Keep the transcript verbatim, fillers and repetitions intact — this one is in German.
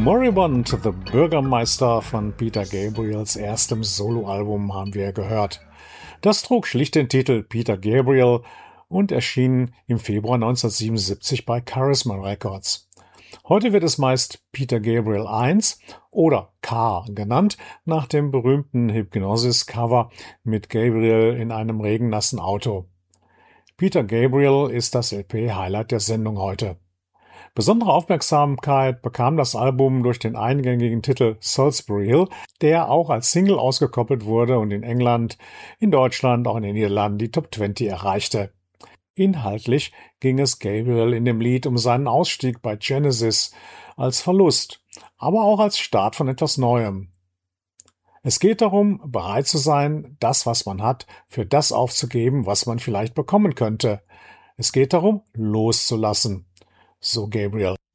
Moribund, The Bürgermeister von Peter Gabriels erstem Soloalbum haben wir gehört. Das trug schlicht den Titel Peter Gabriel und erschien im Februar neunzehnhundertsiebenundsiebzig bei Charisma Records. Heute wird es meist Peter Gabriel eins oder K genannt, nach dem berühmten Hypnosis-Cover mit Gabriel in einem regennassen Auto. Peter Gabriel ist das L P-Highlight der Sendung heute. Besondere Aufmerksamkeit bekam das Album durch den eingängigen Titel Salisbury Hill, der auch als Single ausgekoppelt wurde und in England, in Deutschland, auch in den Niederlanden die Top zwanzig erreichte. Inhaltlich ging es Gabriel in dem Lied um seinen Ausstieg bei Genesis als Verlust, aber auch als Start von etwas Neuem. Es geht darum, bereit zu sein, das, was man hat, für das aufzugeben, was man vielleicht bekommen könnte. Es geht darum, loszulassen. So Gabriel.